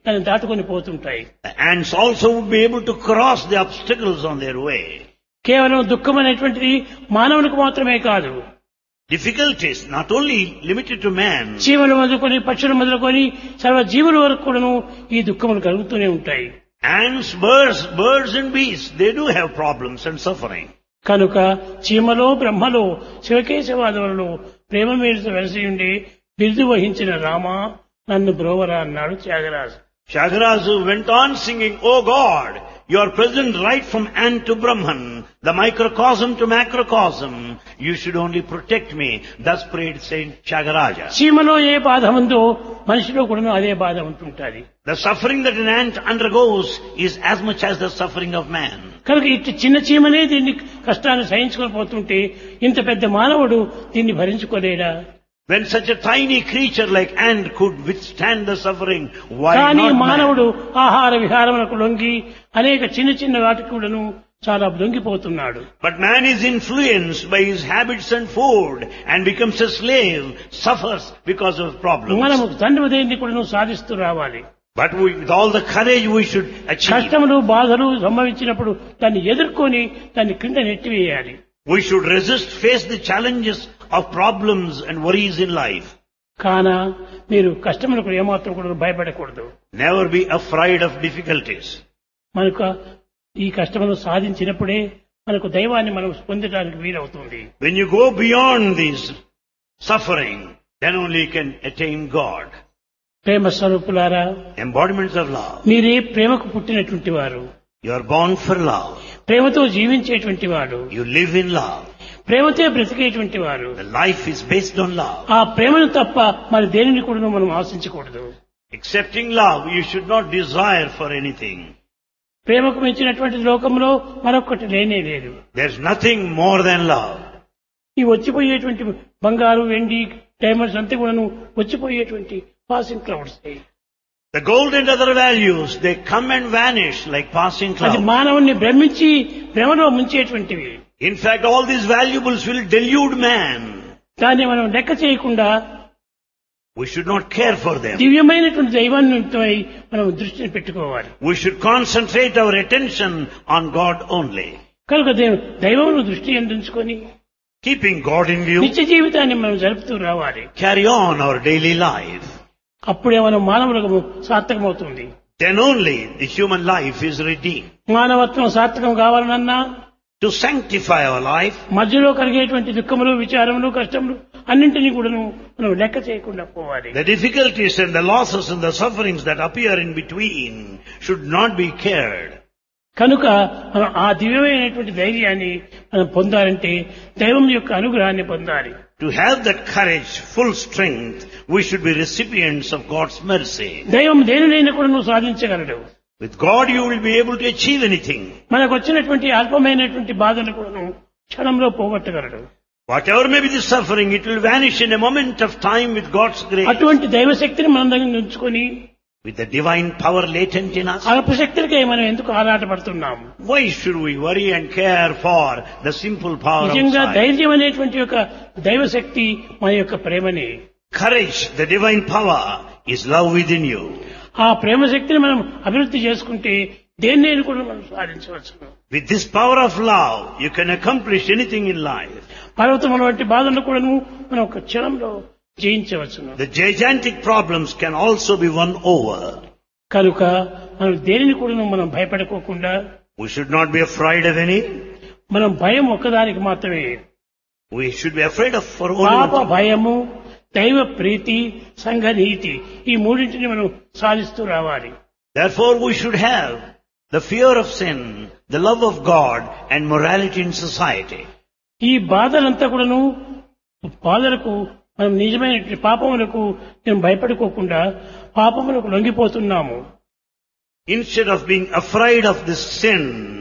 దాన్ని దాటుకొని పోతుంటాయి. The ants also would be able to cross the obstacles on their way. కేవలం దుఃఖం అనేటువంటిది మానవునికి మాత్రమే కాదు, Difficulties not only limited to man, జీవులు మొదలుకొని పక్షులు మొదలుకొని సర్వ జీవుల వరకు కూడాను ఈ దుఃఖములు కలుగుతూనే ఉంటాయి. ants, birds and beasts, they do have problems and suffering. కనుక చీమలో బ్రహ్మలో శివకేశవాదులలో ప్రేమ మీద వెలసి ఉండి బిరుదు వహించిన రామ నన్ను బ్రోవరా అన్నాడు Tyagaraju. Tyagaraja went on singing, "O God, you are present right from ant to Brahman, the microcosm to macrocosm. You should only protect me." Thus prayed Saint Tyagaraja. చీమలో ఏ బాధ ఉందో మనిషిలో కూడా అదే బాధ ఉంటుంటుంది. The suffering that an ant undergoes is as much as the suffering of man. కనుక ఇటు చిన్న చీమనే దీన్ని కష్టాన్ని సహించుకొని పోతుంటే ఇంత పెద్ద మానవుడు దీన్ని భరించుకోలేడా? When such a tiny creature like ant could withstand the suffering, why కానీ not మానవుడు man? ఆహార విహారములకు లొంగి అనేక చిన్న చిన్న వాటికి కూడాను చాలా లొంగిపోతున్నాడు. But man is influenced by his habits and food and becomes a slave, suffers because of problems. మనము తండ్రి దేన్ని కూడాను సాధిస్తూ రావాలి. But with all the courage we should achieve. కష్టములు బాధలు సంభవించినప్పుడు దాన్ని ఎదుర్కొని దాన్ని క్రింద నెట్టివేయాలి. We should resist, face the challenges of problems and worries in life. కాన మీరు కష్టములకు ఏమాత్రం కూడా భయపడకూడదు. Never be afraid of difficulties. మనకు ఈ కష్టమును సాధించినప్పుడే మనకు దైవాన్ని మనం పొందడానికి వీలవుతుంది. When you go beyond this suffering, then only you can attain God. ప్రేమ స్వరూపులారా, Embodiments of love. మీరే ప్రేమకు పుట్టినటువంటి వారు, You are born for love. ప్రేమతో జీవించేటువంటి వాడు, You live in love. ప్రేమతో బ్రతికేటువంటి వారు. The life is based on love. ఆ ప్రేమను తప్ప మరి దేనిని కూడా మనం ఆశించకూడదు. Accepting love, you should not desire for anything. ప్రేమకు మించినటువంటి లోకంలో మరొకటి లేనే లేదు. There's nothing more than love. ఈ వచ్చిపోయేటువంటి బంగారు వెండి డైమండ్స్ అంతా కూడా వచ్చిపోయేటువంటి passing clouds. The gold and other values, they come and vanish like passing అది clouds. మానవుణ్ణి భ్రమించి భ్రమలో ముంచేటువంటివి. In fact, all these valuables will delude man. దాన్ని మనం లెక్క చేయకుండా We should not care for them. దివ్యమైనటువంటి దైవాన్నిపై మనం దృష్టిని పెట్టుకోవాలి. We should concentrate our attention on God only. కనుక దైవమును దృష్టి అందించుకొని Keeping God in view, నిత్య జీవితాన్ని మనం జరుపుతూ రావాలి. carry on our daily life. అప్పుడే మనం మానవులకు సార్థకమవుతుంది. Then only the human life is redeemed. మానవత్వం సార్థకం కావాలనన్నా To sanctify our life, మధ్యలో కలిగేటువంటి దుఃఖములు విచారములు కష్టములు అన్నింటినీ కూడాను మనం లెక్క చేయకుండా పోవాలి. the difficulties and the losses and the sufferings that appear in between should not be cared. కనుక మనం ఆ దివ్యమైనటువంటి ధైర్యాన్ని మనం పొందాలంటే దైవం యొక్క అనుగ్రహాన్ని పొందాలి. To have that courage, full strength, we should be recipients of God's mercy. దైవం దేనినైనా కూడా నువ్వు సాధించగలడు. With God you will be able to achieve anything. మనకు వచ్చినటువంటి అల్పమైనటువంటి బాధను కూడా క్షణంలో పోగొట్టగలడు. Whatever may be the suffering, it will vanish in a moment of time with God's grace. అటువంటి దైవశక్తిని మన దగ్గర ఉంచుకొని With the divine power latent in us, అల్పశక్తికి మనం ఎందుకు ఆరాటపడుతున్నాము? why should we worry and care for the simple power నిజంగా outside? ధైర్యం అనేటువంటి యొక్క దైవశక్తి మన యొక్క ప్రేమని. Courage, the divine power, is love within you. ఆ ప్రేమ శక్తిని మనం అభివృద్ధి చేసుకుంటే దేన్నైనా కూడా మనం సాధించవచ్చు. With this power of love, you can accomplish anything in life. పర్వతముల వంటి బాధలను కూడా మనం ఒక క్షణంలో జయించవచ్చును. The gigantic problems can also be won over. కనుక మనం దేనిని కూడా మనం భయపడుకోకుండా We should not be afraid of any. మనం భయం ఒక్కదానికి మాత్రమే. We should be afraid of for only పాప one thing. భయము, దైవ ప్రీతి, సంఘ నీతి ఈ మూడింటిని మనం సాధిస్తూ రావాలి. Therefore we should have the fear of sin, the love of God and morality in society. ఈ బాధలంతా కూడాను బాధలకు మనం నిజమైన పాపములకు మేము భయపడుకోకుండా పాపములకు లొంగిపోతున్నాము. Instead of being afraid of this sin,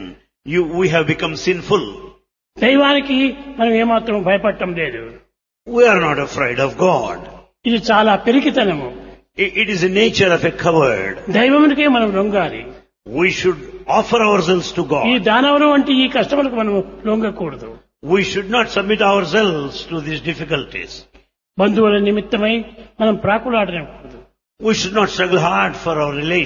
we have become sinful. దైవానికి మనం ఏమాత్రం భయపడటం లేదు. We are not afraid of God. ఇది చాలా పెరికితనము. It is the nature of a coward. దైవమునికే మనం లొంగాలి. We should offer ourselves to ఈ God. దానవరం వంటి ఈ కష్టములకు మనం లొంగకూడదు. We should not submit ourselves to these difficulties. బంధువుల నిమిత్తమై మనం ప్రాకులాడకూడదు. We should not struggle hard for our relations.